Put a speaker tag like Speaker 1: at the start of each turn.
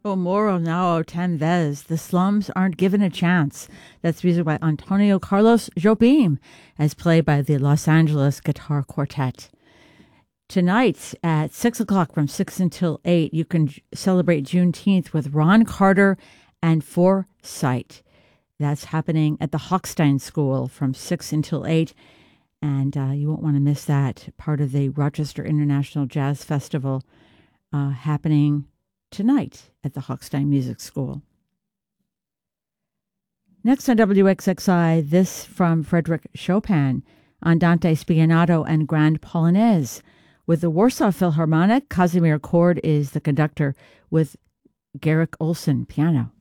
Speaker 1: O moro nao ten vez, the slums aren't given a chance. That's music by Antonio Carlos Jobim, as played by the Los Angeles Guitar Quartet. Tonight at 6 o'clock from 6 until 8, you can celebrate Juneteenth with Ron Carter and Foresight. That's happening at the Hochstein School from 6 until 8. And you won't want to miss that. Part of the Rochester International Jazz Festival happening tonight at the Hochstein Music School. Next on WXXI, this from Frédéric Chopin, Andante Spianato and Grand Polonaise. With the Warsaw Philharmonic, Kazimir Kord is the conductor with Garrick Olson piano.